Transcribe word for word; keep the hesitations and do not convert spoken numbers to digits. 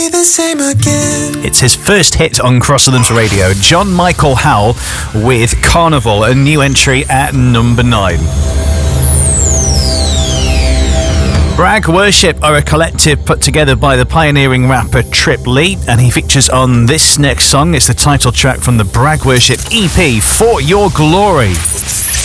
The same again. It's his first hit on Crosslands Radio. John Michael Howell with Carnival, a new entry at number nine. Brag Worship are a collective put together by the pioneering rapper Trip Lee, and he features on this next song. It's the title track from the Brag Worship E P, For Your Glory.